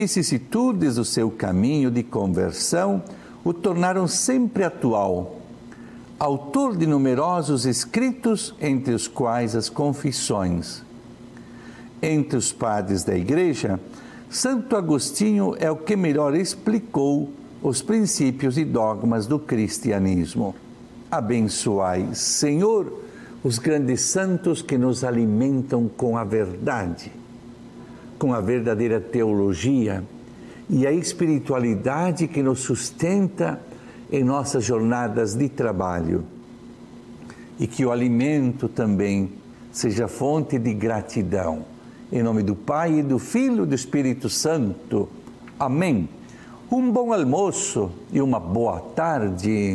vicissitudes do seu caminho de conversão o tornaram sempre atual. Autor de numerosos escritos, entre os quais as Confissões. Entre os padres da Igreja, Santo Agostinho é o que melhor explicou os princípios e dogmas do cristianismo. Abençoai, Senhor, os grandes santos que nos alimentam com a verdade, com a verdadeira teologia e a espiritualidade que nos sustenta em nossas jornadas de trabalho. E que o alimento também seja fonte de gratidão. Em nome do Pai, e do Filho e do Espírito Santo. Amém. Um bom almoço e uma boa tarde.